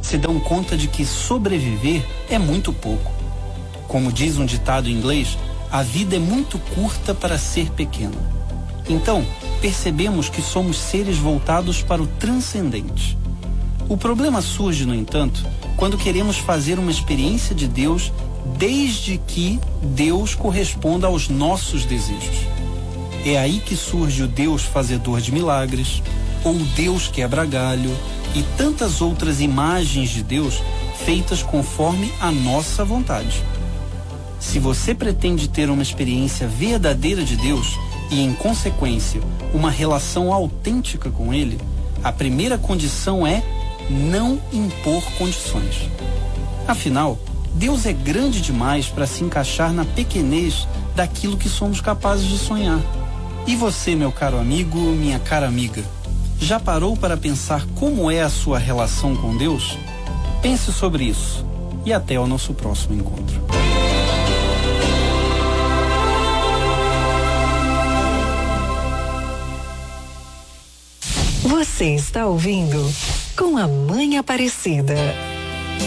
se dão conta de que sobreviver é muito pouco. Como diz um ditado em inglês, a vida é muito curta para ser pequena. Então, percebemos que somos seres voltados para o transcendente. O problema surge, no entanto, quando queremos fazer uma experiência de Deus desde que Deus corresponda aos nossos desejos. É aí que surge o Deus fazedor de milagres, ou o Deus quebra-galho e tantas outras imagens de Deus feitas conforme a nossa vontade. Se você pretende ter uma experiência verdadeira de Deus e, em consequência, uma relação autêntica com Ele, a primeira condição é não impor condições. Afinal, Deus é grande demais para se encaixar na pequenez daquilo que somos capazes de sonhar. E você, meu caro amigo, minha cara amiga, já parou para pensar como é a sua relação com Deus? Pense sobre isso e até o nosso próximo encontro. Você está ouvindo Com a Mãe Aparecida.